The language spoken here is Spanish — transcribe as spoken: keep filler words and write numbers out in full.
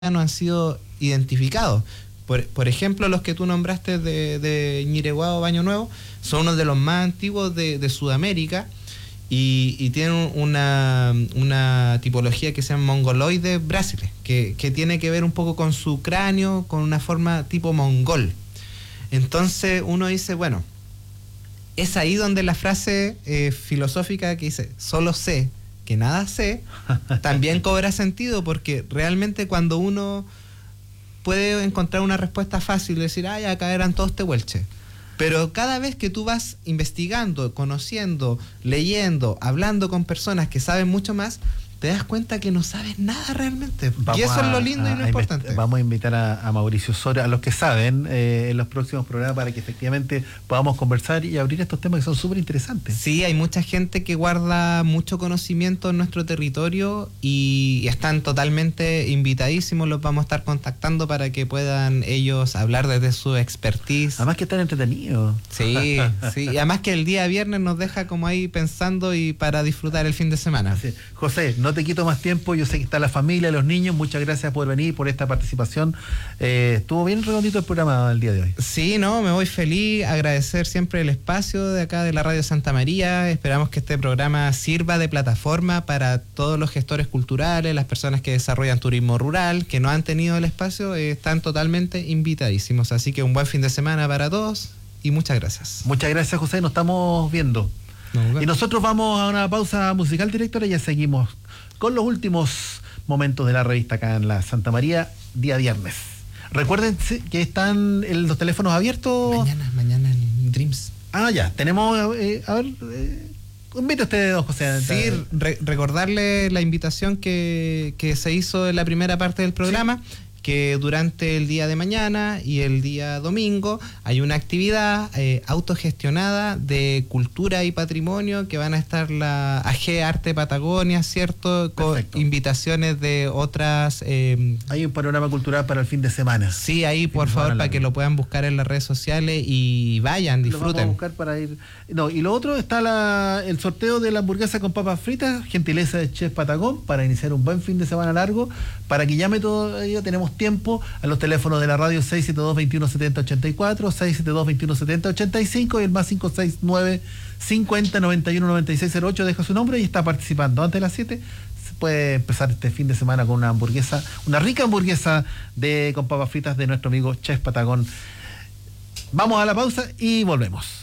no han sido identificados. Por, por ejemplo, los que tú nombraste de, de Ñireguá o Baño Nuevo son uno de los más antiguos de, de Sudamérica y, y tienen una, una tipología que se llama mongoloides brasiles, que, que tiene que ver un poco con su cráneo, con una forma tipo mongol. Entonces uno dice, bueno, es ahí donde la frase eh, filosófica que dice, solo sé que nada sé, también cobra sentido, porque realmente cuando uno puede encontrar una respuesta fácil y decir, ay, acá eran todos tehuelches. Pero cada vez que tú vas investigando, conociendo, leyendo, hablando con personas que saben mucho más, te das cuenta que no sabes nada realmente. Vamos y eso a, es lo lindo a, y lo importante. Vamos a invitar a, a Mauricio Soria, a los que saben, eh, en los próximos programas para que efectivamente podamos conversar y abrir estos temas que son súper interesantes. Sí, hay mucha gente que guarda mucho conocimiento en nuestro territorio y están totalmente invitadísimos. Los vamos a estar contactando para que puedan ellos hablar desde su expertise. Además que están entretenidos. Sí, sí. Y además que el día viernes nos deja como ahí pensando y para disfrutar el fin de semana. Sí. José, no te quito más tiempo, yo sé que está la familia, los niños, muchas gracias por venir, por esta participación. Eh, estuvo bien redondito el programa el día de hoy. Sí, no, me voy feliz, agradecer siempre el espacio de acá de la Radio Santa María. Esperamos que este programa sirva de plataforma para todos los gestores culturales, las personas que desarrollan turismo rural, que no han tenido el espacio, eh, están totalmente invitadísimos. Así que un buen fin de semana para todos y muchas gracias. Muchas gracias, José, nos estamos viendo. No, y nosotros vamos a una pausa musical, directora, y ya seguimos con los últimos momentos de la revista acá en la Santa María, día viernes. Recuerden que están los teléfonos abiertos. Mañana, mañana en Dreams. Ah, ya, tenemos, eh, a ver, eh, invite a usted, don José. Sí, re recordarle la invitación que, que se hizo en la primera parte del programa. Sí. Que durante el día de mañana y el día domingo hay una actividad eh, autogestionada de cultura y patrimonio que van a estar la A G Arte Patagonia, ¿cierto? Con Perfecto. Invitaciones de otras... Eh, hay un panorama cultural para el fin de semana. Sí, ahí por favor para que lo puedan buscar en las redes sociales y vayan, disfruten. Lo vamos a buscar para ir... No, y lo otro está la, el sorteo de la hamburguesa con papas fritas, gentileza de Chef Patagón, para iniciar un buen fin de semana largo, para que llame todo ello, tenemos tiempo a los teléfonos de la radio seis siete dos, veintiuno setenta, ochenta y cuatro, seis siete dos, veintiuno setenta, ochenta y cinco y el más cinco seis nueve, cincuenta, noventa y uno, noventa y seis cero ocho. Deja su nombre y está participando. Antes de las siete se puede empezar este fin de semana con una hamburguesa, una rica hamburguesa de con papas fritas de nuestro amigo Chef Patagón. Vamos a la pausa y volvemos.